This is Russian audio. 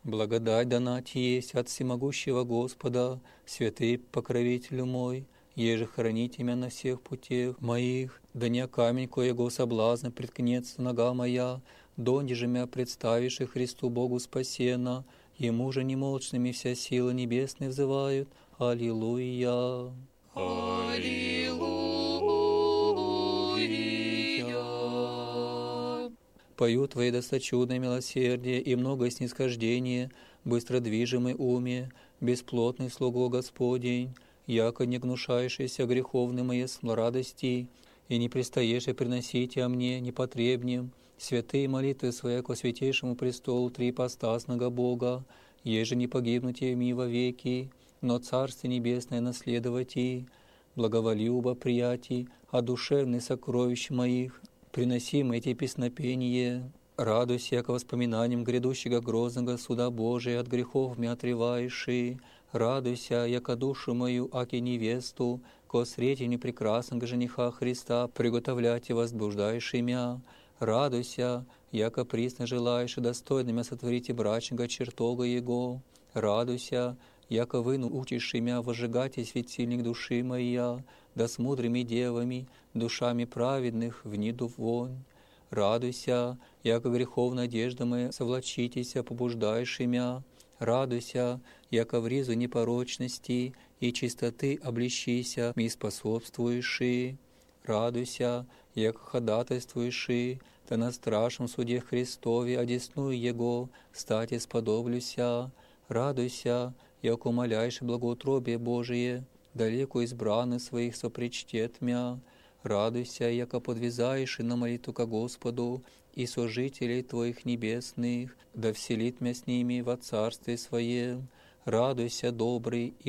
Благодать дана ти есть от всемогущего Господа, святый покровителю мой, еже храните меня на всех путях моих, да не камень, коего соблазна преткнется нога моя, донде же мя представишь и Христу Богу спасена, Ему же немолчными вся сила небесная взывают. Аллилуйя. Аллилуйя. Пою Твои досточудное милосердие и многое снисхождение, быстро движимый уме, бесплотный слуго Господень, яко не гнушаешься греховны мои радости, и не пристаешь приносите о мне непотребнем, святые молитвы свои ко святейшему престолу триипостасного Бога, еже не погибнуте ми во веки, но Царствие Небесное наследовати, благоволюбо приятий, а душевные сокровища моих, приносим эти песнопения. Радуйся, яко воспоминанием грядущего грозного суда Божия от грехов мя отреваеши. Радуйся, яко душу мою, аки невесту, ко сретению прекрасного жениха Христа приготовляйте возбуждаешь мя. Радуйся, яко присно желаешь и достойно мя сотворите брачного чертога Его. Радуйся, яко вы научишь мя возжигать и светильник души моя, да с мудрыми девами, душами праведных вниду вонь. Радуйся, яко греховная одежда моя совлачитеся, побуждаешь мя. Радуйся, яко в ризу непорочности и чистоты облещися, ми способствуешь. Радуйся, яко ходатайствуешь, да на страшном суде Христове одесную Его стати сподоблюся. Радуйся, яко умоляешь благоутробие Божие, далеко избраны своих сопричтет мя. Радуйся, яко подвязаешь и на молитву ко Господу, и сожителей Твоих небесных, да вселит мя с ними во Царстве Своем. Радуйся, добрый и